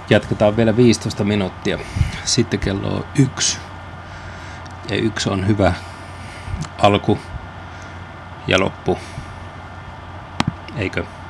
Jatketaan vielä 15 minuuttia. Sitten kello on 1. Ja 1 on hyvä alku ja loppu. Eikö?